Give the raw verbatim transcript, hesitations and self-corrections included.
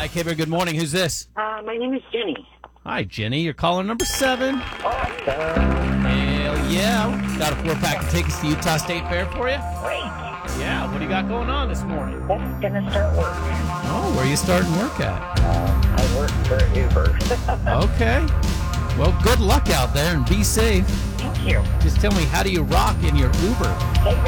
Hi, K-Bear. Good morning. Who's this? Uh, my name is Jenny. Hi, Jenny. You're calling number seven. Awesome. Hell yeah. Got a four-pack of tickets to Utah State Fair for you? Great. Yeah. What do you got going on this morning? That's going to start work. Oh, where are you starting work at? Uh, I work for Uber. Okay. Well, good luck out there and be safe. Thank you. Just tell me, how do you rock in your Uber? Hey,